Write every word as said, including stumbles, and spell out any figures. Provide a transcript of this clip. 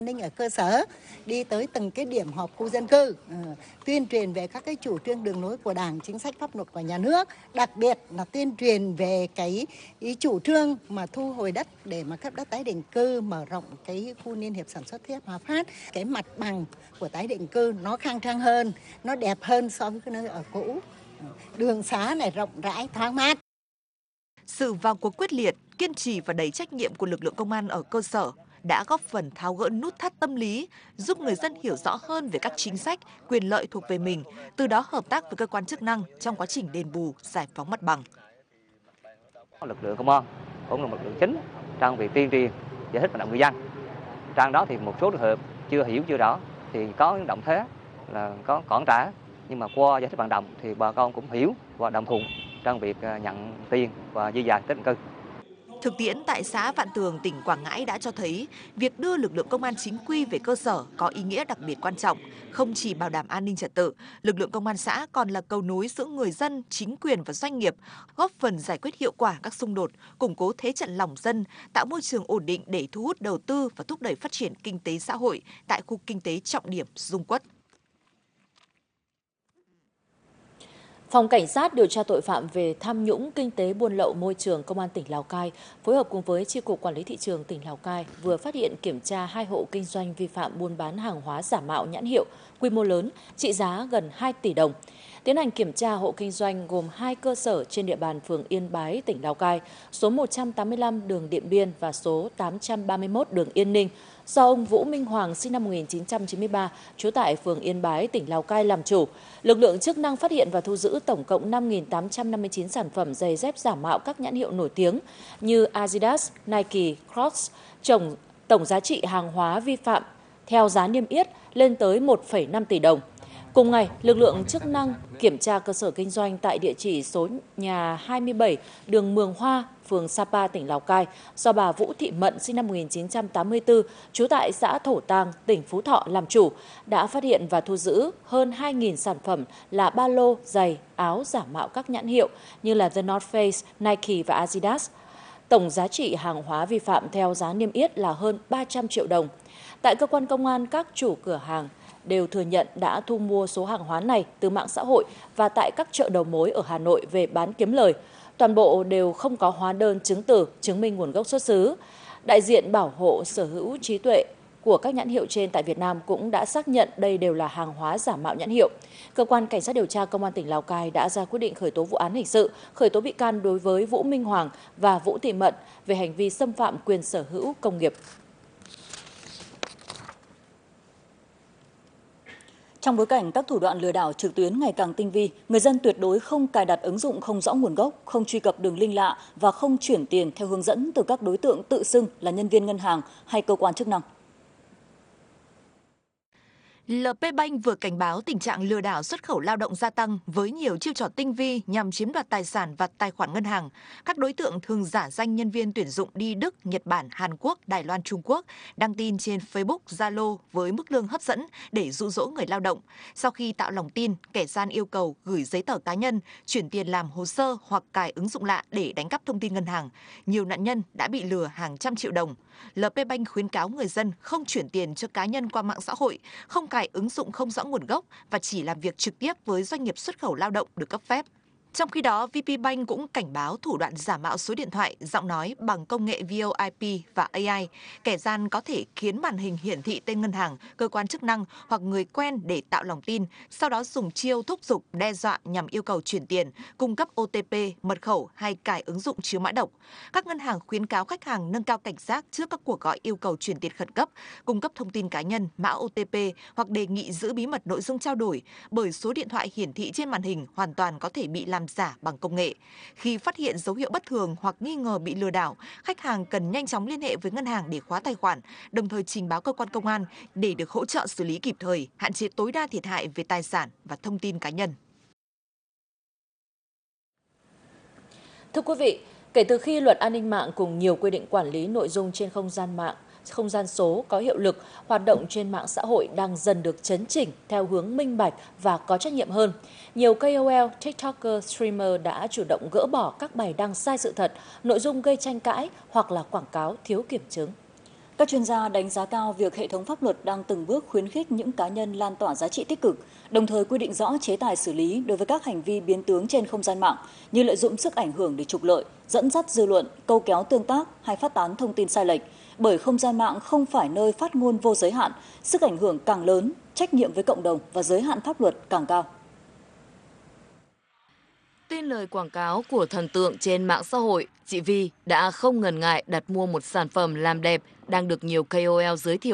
Ninh ở cơ sở, đi tới từng cái điểm họp khu dân cư, uh, tuyên truyền về các cái chủ trương đường lối của Đảng, chính sách pháp luật của nhà nước, đặc biệt là tuyên truyền về cái ý chủ trương mà thu hồi đất để mà cấp đất tái định cư, mở rộng cái khu liên hiệp sản xuất thép Hòa Phát. Cái mặt bằng của tái định cư nó khang trang hơn, nó đẹp hơn so với cái nơi ở cũ. Đường xá này rộng rãi, thoáng mát. Sự vào cuộc quyết liệt, kiên trì và đầy trách nhiệm của lực lượng công an ở cơ sở đã góp phần tháo gỡ nút thắt tâm lý, giúp người dân hiểu rõ hơn về các chính sách, quyền lợi thuộc về mình, từ đó hợp tác với cơ quan chức năng trong quá trình đền bù, giải phóng mặt bằng. Lực lượng công an cũng là một lực lượng chính trong việc tuyên truyền, giải thích vận động người dân. Trong đó thì một số trường hợp chưa hiểu chưa rõ thì có động thế là có cản trả, nhưng mà qua giải thích vận động thì bà con cũng hiểu và đồng thuận trong việc nhận tiền và di dời tái định cư. Thực tiễn tại xã Vạn Tường, tỉnh Quảng Ngãi đã cho thấy việc đưa lực lượng công an chính quy về cơ sở có ý nghĩa đặc biệt quan trọng, không chỉ bảo đảm an ninh trật tự, lực lượng công an xã còn là cầu nối giữa người dân, chính quyền và doanh nghiệp, góp phần giải quyết hiệu quả các xung đột, củng cố thế trận lòng dân, tạo môi trường ổn định để thu hút đầu tư và thúc đẩy phát triển kinh tế xã hội tại khu kinh tế trọng điểm Dung Quất. Phòng Cảnh sát điều tra tội phạm về tham nhũng kinh tế buôn lậu môi trường Công an tỉnh Lào Cai phối hợp cùng với Chi cục Quản lý thị trường tỉnh Lào Cai vừa phát hiện kiểm tra hai hộ kinh doanh vi phạm buôn bán hàng hóa giả mạo nhãn hiệu quy mô lớn trị giá gần hai tỷ đồng. Tiến hành kiểm tra hộ kinh doanh gồm hai cơ sở trên địa bàn phường Yên Bái, tỉnh Lào Cai, số một trăm tám mươi lăm đường Điện Biên và số tám trăm ba mươi mốt đường Yên Ninh, do ông Vũ Minh Hoàng sinh năm một nghìn chín trăm chín mươi ba, trú tại phường Yên Bái, tỉnh Lào Cai làm chủ. Lực lượng chức năng phát hiện và thu giữ tổng cộng năm nghìn tám trăm năm mươi chín sản phẩm giày dép giả mạo các nhãn hiệu nổi tiếng như Adidas, Nike, Crocs, tổng, tổng giá trị hàng hóa vi phạm theo giá niêm yết lên tới một phẩy năm tỷ đồng. Cùng ngày, lực lượng chức năng kiểm tra cơ sở kinh doanh tại địa chỉ số nhà hai mươi bảy, đường Mường Hoa, phường Sapa, tỉnh Lào Cai, do bà Vũ Thị Mận sinh năm một nghìn chín trăm tám mươi tư, trú tại xã Thổ Tàng, tỉnh Phú Thọ làm chủ, đã phát hiện và thu giữ hơn hai nghìn sản phẩm là ba lô, giày, áo giả mạo các nhãn hiệu như là The North Face, Nike và Adidas. Tổng giá trị hàng hóa vi phạm theo giá niêm yết là hơn ba trăm triệu đồng. Tại cơ quan công an, các chủ cửa hàng đều thừa nhận đã thu mua số hàng hóa này từ mạng xã hội và tại các chợ đầu mối ở Hà Nội về bán kiếm lời. Toàn bộ đều không có hóa đơn chứng từ chứng minh nguồn gốc xuất xứ. Đại diện bảo hộ sở hữu trí tuệ của các nhãn hiệu trên tại Việt Nam cũng đã xác nhận đây đều là hàng hóa giả mạo nhãn hiệu. Cơ quan Cảnh sát điều tra Công an tỉnh Lào Cai đã ra quyết định khởi tố vụ án hình sự, khởi tố bị can đối với Vũ Minh Hoàng và Vũ Thị Mận về hành vi xâm phạm quyền sở hữu công nghiệp. Trong bối cảnh các thủ đoạn lừa đảo trực tuyến ngày càng tinh vi, người dân tuyệt đối không cài đặt ứng dụng không rõ nguồn gốc, không truy cập đường link lạ và không chuyển tiền theo hướng dẫn từ các đối tượng tự xưng là nhân viên ngân hàng hay cơ quan chức năng. lờ pê Bank vừa cảnh báo tình trạng lừa đảo xuất khẩu lao động gia tăng với nhiều chiêu trò tinh vi nhằm chiếm đoạt tài sản và tài khoản ngân hàng. Các đối tượng thường giả danh nhân viên tuyển dụng đi Đức, Nhật Bản, Hàn Quốc, Đài Loan, Trung Quốc, đăng tin trên Facebook, Zalo với mức lương hấp dẫn để dụ dỗ người lao động. Sau khi tạo lòng tin, kẻ gian yêu cầu gửi giấy tờ cá nhân, chuyển tiền làm hồ sơ hoặc cài ứng dụng lạ để đánh cắp thông tin ngân hàng. Nhiều nạn nhân đã bị lừa hàng trăm triệu đồng. lờ pê Bank khuyến cáo người dân không chuyển tiền cho cá nhân qua mạng xã hội, không cài ứng dụng không rõ nguồn gốc và chỉ làm việc trực tiếp với doanh nghiệp xuất khẩu lao động được cấp phép. Trong khi đó, vê pê Bank cũng cảnh báo thủ đoạn giả mạo số điện thoại, giọng nói bằng công nghệ vê o i pê và a i. Kẻ gian có thể khiến màn hình hiển thị tên ngân hàng, cơ quan chức năng hoặc người quen để tạo lòng tin, sau đó dùng chiêu thúc giục, đe dọa nhằm yêu cầu chuyển tiền, cung cấp ô tê pê, mật khẩu hay cài ứng dụng chứa mã độc. Các ngân hàng khuyến cáo khách hàng nâng cao cảnh giác trước các cuộc gọi yêu cầu chuyển tiền khẩn cấp, cung cấp thông tin cá nhân, mã ô tê pê hoặc đề nghị giữ bí mật nội dung trao đổi, bởi số điện thoại hiển thị trên màn hình hoàn toàn có thể bị làm giả bằng công nghệ. Khi phát hiện dấu hiệu bất thường hoặc nghi ngờ bị lừa đảo, khách hàng cần nhanh chóng liên hệ với ngân hàng để khóa tài khoản, đồng thời trình báo cơ quan công an để được hỗ trợ xử lý kịp thời, hạn chế tối đa thiệt hại về tài sản và thông tin cá nhân. Thưa quý vị, kể từ khi luật an ninh mạng cùng nhiều quy định quản lý nội dung trên không gian mạng, không gian số có hiệu lực, hoạt động trên mạng xã hội đang dần được chấn chỉnh theo hướng minh bạch và có trách nhiệm hơn. Nhiều ca o lờ, TikToker, streamer đã chủ động gỡ bỏ các bài đăng sai sự thật, nội dung gây tranh cãi hoặc là quảng cáo thiếu kiểm chứng. Các chuyên gia đánh giá cao việc hệ thống pháp luật đang từng bước khuyến khích những cá nhân lan tỏa giá trị tích cực, đồng thời quy định rõ chế tài xử lý đối với các hành vi biến tướng trên không gian mạng như lợi dụng sức ảnh hưởng để trục lợi, dẫn dắt dư luận, câu kéo tương tác hay phát tán thông tin sai lệch. Bởi không gian mạng không phải nơi phát ngôn vô giới hạn, sức ảnh hưởng càng lớn, trách nhiệm với cộng đồng và giới hạn pháp luật càng cao. Tin lời quảng cáo của thần tượng trên mạng xã hội, chị Vi đã không ngần ngại đặt mua một sản phẩm làm đẹp đang được nhiều K O L giới thiệu